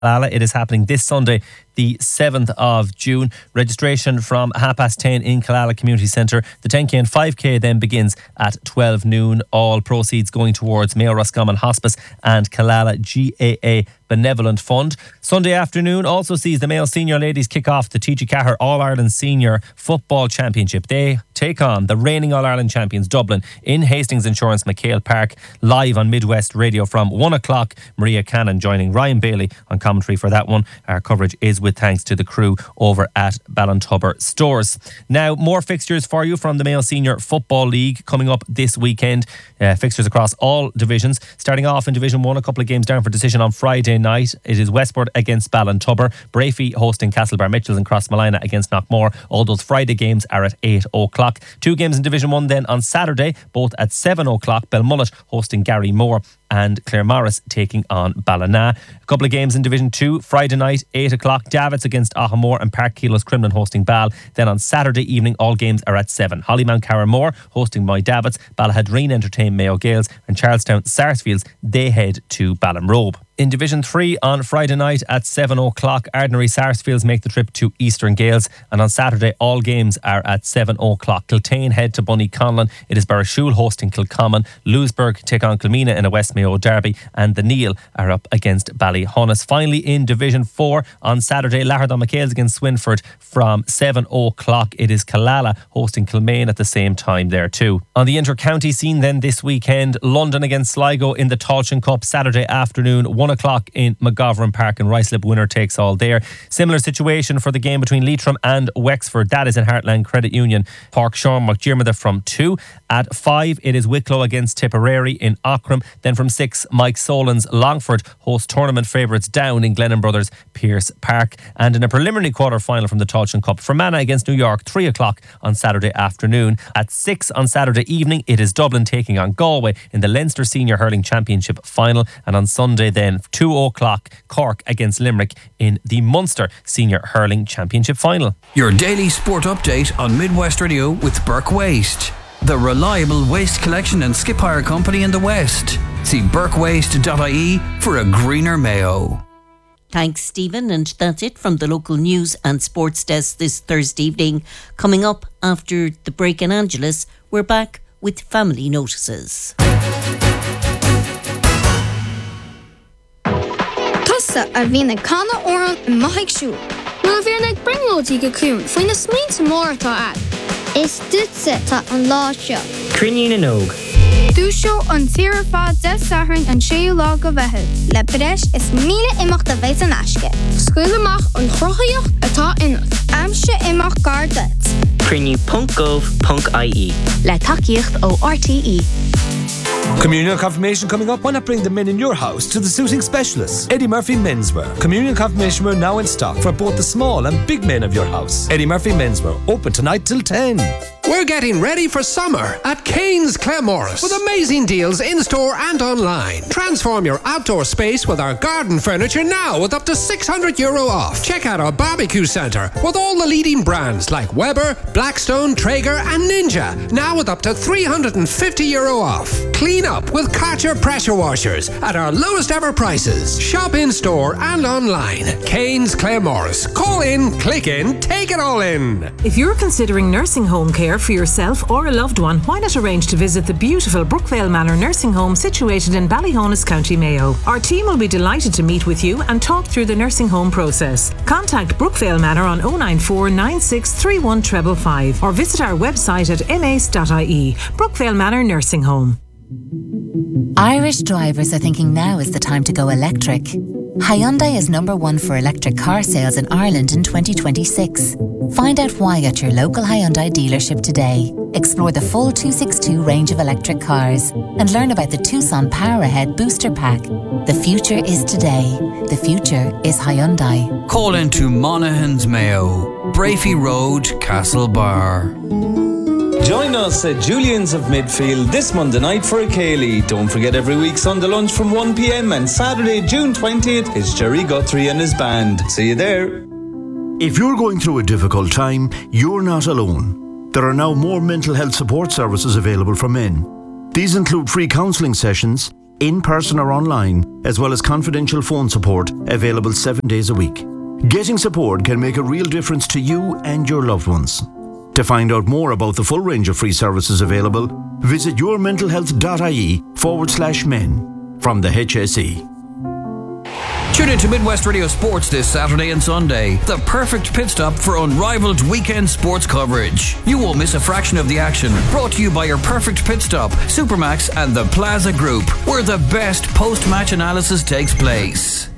Killala. It is happening this Sunday, the 7th of June. Registration from 10:30 in Killala Community Centre. The 10k and 5k then begins at 12 noon. All proceeds going towards Mayo Roscommon Hospice and Killala GAA Benevolent Fund. Sunday afternoon also sees the Mayo Senior Ladies kick off the TG Cahir All-Ireland Senior Football Championship. They take on the reigning All-Ireland champions Dublin in Hastings Insurance McHale Park, live on Midwest Radio from 1 o'clock. Maria Cannon joining Ryan Bailey on commentary for that one. Our coverage is with thanks to the crew over at Ballintubber Stores. Now, more fixtures for you from the Mayo Senior Football League coming up this weekend. Fixtures across all divisions. Starting off in Division 1, a couple of games down for decision on Friday night. It is Westport against Ballintubber, Brafey hosting Castlebar Mitchells, and Crossmolina against Knockmore. All those Friday games are at 8 o'clock. Two games in Division 1 then on Saturday, both at 7 o'clock. Belmullet hosting Gary Moore and Claremorris taking on Ballina. A couple of games in Division 2, Friday night, 8 o'clock, Davits against Ahamore and Park Keelos Cremlin hosting Ball. Then on Saturday evening, all games are at 7. Hollymount Carramore hosting Moy Davits, Ballahadreen entertain Mayo Gales, and Charlestown Sarsfields, they head to Ballinrobe. In Division 3 on Friday night at 7 o'clock, Ardnary Sarsfields make the trip to Eastern Gales, and on Saturday all games are at 7 o'clock. Kiltane head to Bunny Conlon. It is Barrashule hosting Kilcommon. Lewisburg take on Kilmina in a West Mayo derby, and the Neil are up against Ballyhonus. Finally in Division 4 on Saturday, Lahardon McHale's against Swinford from 7 o'clock. It is Killala hosting Kilmaine at the same time there too. On the inter-county scene then this weekend, London against Sligo in the Tailteann Cup Saturday afternoon, 1 o'clock in McGovern Park, and Ruislip winner takes all there. Similar situation for the game between Leitrim and Wexford. That is in Heartland Credit Union. Park Sean McDermott from 2. At 5 it is Wicklow against Tipperary in Aughrim. Then from 6, Mike Solon's Longford host tournament favourites Down in Glennon Brothers Pierce Park. And in a preliminary quarter-final from the Tailteann Cup, Fermanagh against New York, 3 o'clock on Saturday afternoon. At 6 on Saturday evening, it is Dublin taking on Galway in the Leinster Senior Hurling Championship final. And on Sunday then, 2 o'clock, Cork against Limerick in the Munster Senior Hurling Championship final. Your daily sport update on Midwest Radio with Burke Waste, the reliable waste collection and skip hire company in the West. See burkewaste.ie for a greener Mayo. Thanks, Stephen, and that's it from the local news and sports desk this Thursday evening. Coming up after the break in Angeles, we're back with family notices. Tassa a bhína canna óran in maithig siú. Nuair a bhíonn ag bringlóidí go clún faoin na smaointe mór atá at. Is dúitse tá an lá seo. Crinne na nóg. Dúseo an tíre fád de sathrainn an séú lá go bheithid. Le breis is míle imach a bheith an aisce. Scuil amach an chrochaíocht atá inat. Amse imach gardat. Crinne.gov.ie. Le takeíocht ó RTE. Communion confirmation coming up. Why not bring the men in your house to the suiting specialists? Eddie Murphy Menswear. Communion confirmation wear now in stock for both the small and big men of your house. Eddie Murphy Menswear, open tonight till 10. We're getting ready for summer at Kane's Claremorris with amazing deals in-store and online. Transform your outdoor space with our garden furniture now with up to €600 off. Check out our barbecue centre with all the leading brands like Weber, Blackstone, Traeger and Ninja, now with up to €350 off. Clean up with Karcher pressure washers at our lowest ever prices. Shop in-store and online. Kane's Claremorris. Call in, click in, take it all in. If you're considering nursing home care for yourself or a loved one, why not arrange to visit the beautiful Brookvale Manor Nursing Home situated in Ballyhonus, County Mayo. Our team will be delighted to meet with you and talk through the nursing home process. Contact Brookvale Manor on 094 9631 555 or visit our website at mace.ie. Brookvale Manor Nursing Home. Irish drivers are thinking now is the time to go electric. Hyundai is #1 for electric car sales in Ireland in 2026. Find out why at your local Hyundai dealership today. Explore the full 262 range of electric cars and learn about the Tucson Power Ahead Booster Pack. The future is today. The future is Hyundai. Call into Monaghan's Mayo, Brafey Road, Castlebar. Join us at Julian's of Midfield this Monday night for a Cayley. Don't forget every week Sunday lunch from 1 p.m. and Saturday, June 20th is Jerry Guthrie and his band. See you there. If you're going through a difficult time, you're not alone. There are now more mental health support services available for men. These include free counselling sessions, in person or online, as well as confidential phone support available 7 days a week. Getting support can make a real difference to you and your loved ones. To find out more about the full range of free services available, visit yourmentalhealth.ie/men from the HSE. Tune in to Midwest Radio Sports this Saturday and Sunday. The perfect pit stop for unrivaled weekend sports coverage. You won't miss a fraction of the action. Brought to you by your perfect pit stop, Supermax and the Plaza Group, where the best post-match analysis takes place.